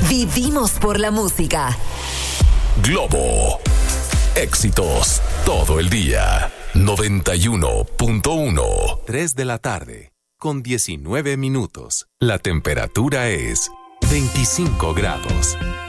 Vivimos por la música. Globo. Éxitos todo el día. 91.1. 3 de la tarde, con 19 minutos. La temperatura es 25 grados.